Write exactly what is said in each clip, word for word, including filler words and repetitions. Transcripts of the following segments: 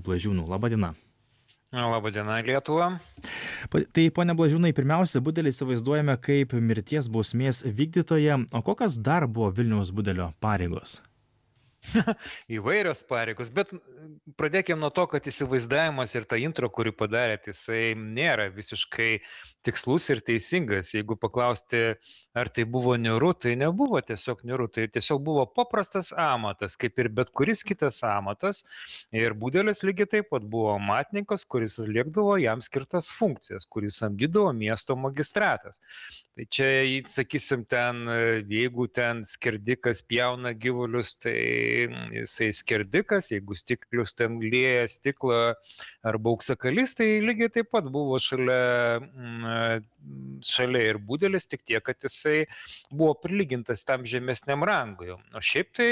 Blažiūnu. Labą dieną. Labą dieną, Lietuva. Pa- Tai, ponia Blažiūnai, pirmiausia, Budelį įsivaizduojame kaip mirties bausmės vykdytoją, o kokios dar buvo Vilniaus Budelio pareigos? Įvairios pareigos, bet pradėkime nuo to, kad įsivaizdavimas ir ta intro, kurį padarėte, jisai nėra visiškai tikslus ir teisingas. Jeigu paklausti, ar tai buvo niūru, tai nebuvo tiesiog niūru, tai tiesiog buvo paprastas amatas, kaip ir bet kuris kitas amatas. Ir Budelis lygiai taip pat buvo amatininkas, kuris atliekdavo jam skirtas funkcijas, kuris samdydavo miesto magistratas. Tai čia, sakysim, ten, jeigu ten skerdikas pjauna gyvulius, tai jisai skerdikas, jeigu stiklius ten lieja stiklą arba auksakalys, tai lygiai taip pat buvo šalia, šalia ir Budelis, tik tiek, kad jisai buvo prilygintas tam žemesniam rangui. O šiaip tai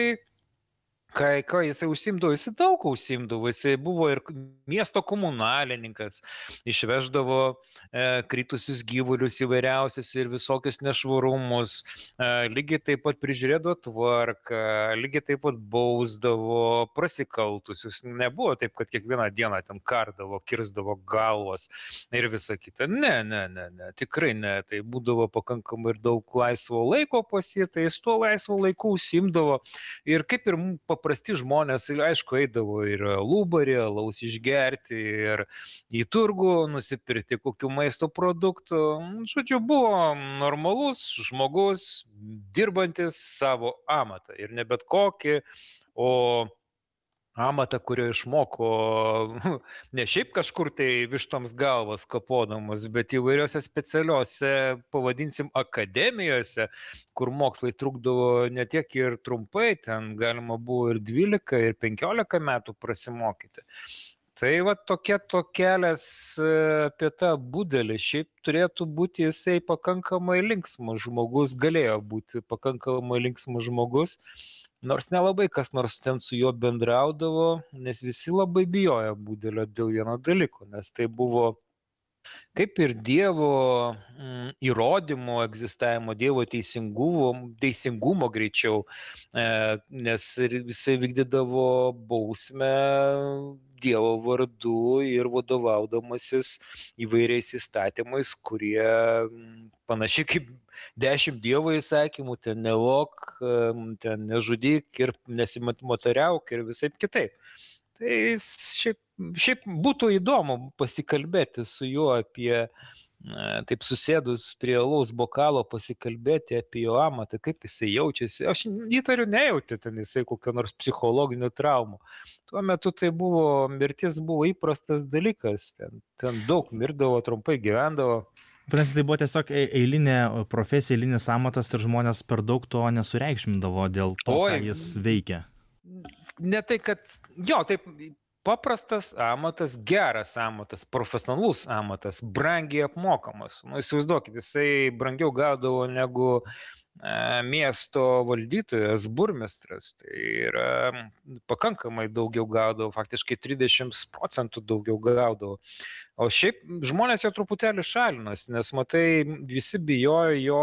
Ką, ką jisai užsimdavo, jisai daug užsimdavo, jisai buvo ir miesto komunalininkas, išveždavo e, kritusius gyvulius įvairiausius ir visokius nešvarumus, e, lygiai taip pat prižiūrėdavo tvarką, lygiai taip pat bausdavo prasikaltusius, nebuvo taip, kad kiekvieną dieną ten kardavo, kirsdavo galvas ir visa kita, ne, ne, ne, ne, tikrai ne, tai būdavo pakankamai ir daug laisvo laiko pas jį, tai jis tuo laisvo laiku užsimdavo ir kaip ir paprasti žmonės, aišku, eidavo ir lūbarį, alaus išgerti, ir į turgų nusipirkti kokių maisto produktų. Žodžiu, buvo normalus žmogus, dirbantis savo amatą. Ir ne bet kokį, o amatą, kurio išmoko ne šiaip kažkur tai vištoms galvas kapodamas, bet įvairiose specialiuose, pavadinsim, akademijose, kur mokslai trukdavo ne tiek ir trumpai, ten galima buvo ir dvylika, ir penkiolika metų prasimokyti. Tai va tokia to kelias apie tą Budelį. Šiaip turėtų būti jisai pakankamai linksmas žmogus, galėjo būti pakankamai linksmas žmogus, nors nelabai kas nors ten su juo bendraudavo, nes visi labai bijojo Budelio dėl vieno dalyko, nes tai buvo kaip ir Dievo mm, įrodymo egzistavimo, Dievo teisingumo, teisingumo greičiau, e, nes jisai vykdydavo bausmę Dievo vardu ir vadovaudamasis įvairiais įstatymais, kurie panašiai kaip dešimt Dievo įsakymų, ten nevok, ten nežudyk ir nesimotariauk ir visai kitaip. Tai šiaip, šiaip būtų įdomu pasikalbėti su juo apie, taip susėdus prie alaus bokalo, pasikalbėti apie jo amatą, kaip jisai jaučiasi. Aš įtariu, nejauti ten jisai kokio nors psichologinių traumų. Tuo metu tai buvo, mirtis buvo įprastas dalykas, ten, ten daug mirdavo, trumpai gyvendavo. Vadinasi, tai buvo tiesiog e- eilinė profesija, eilinis amatas ir žmonės per daug to nesureikšmindavo dėl to, Oi. ką jis veikia. Ne tai, kad, jo, taip, paprastas amatas, geras amatas, profesionalus amatas, brangiai apmokamas. Nu, įsivaizduokit, jisai brangiau gaudavo negu e, miesto valdytojas, burmistras. Tai yra pakankamai daugiau gaudavo, faktiškai trisdešimt procentų daugiau gaudavo. O šiaip žmonės jau truputėlį šalinas, nes matai, visi bijojo jo.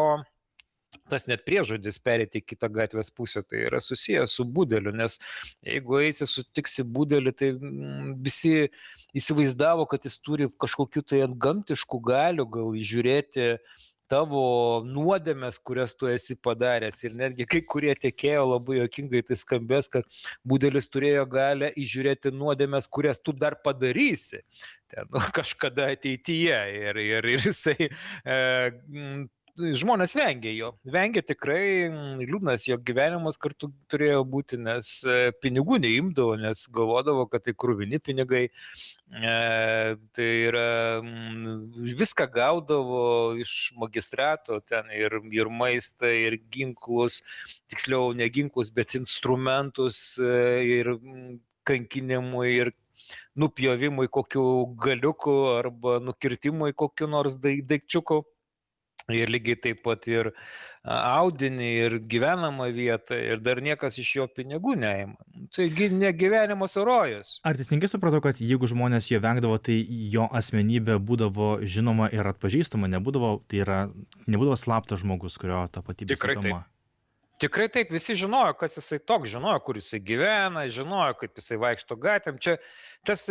Tas net priežodis perėti į kitą gatvės pusę, tai yra susijęs su Budeliu, nes jeigu eisi sutiksi Budelį, tai visi įsivaizdavo, kad jis turi kažkokiu tai antgamtiškų galių, gal įžiūrėti tavo nuodėmes, kurias tu esi padaręs. Ir netgi kai kurie tekėjo labai juokingai, tai skambės, kad Budelis turėjo galę įžiūrėti nuodėmes, kurias tu dar padarysi ten, nu, kažkada ateityje. Ir, ir, ir jisai... E, Žmonės vengia jo, vengia tikrai, liūdnas jo gyvenimas kartu turėjo būti, nes pinigų neimdavo, nes galvodavo, kad tai kruvini pinigai, e, tai yra viską gaudavo iš magistrato, ten ir, ir maistą, ir ginklus, tiksliau ne ginklus, bet instrumentus, ir kankinimui, ir nupjovimui kokių galiukų, arba nukirtimui kokiu nors daikčiuku. Ir lygiai taip pat ir audinį, ir gyvenamą vietą, ir dar niekas iš jo pinigų neima. Taigi ne gyvenimas, o rojus. Ar teisingai supratau, kad jeigu žmonės jo vengdavo, tai jo asmenybė būdavo žinoma ir atpažįstama, nebūdavo, tai yra, nebūdavo slaptas žmogus, kurio tapatybė sekama? Tikrai taip, visi žinojo, kas jisai toks, žinojo, kur jisai gyvena, žinojo, kaip jisai vaikšto gatvėm. Čia tas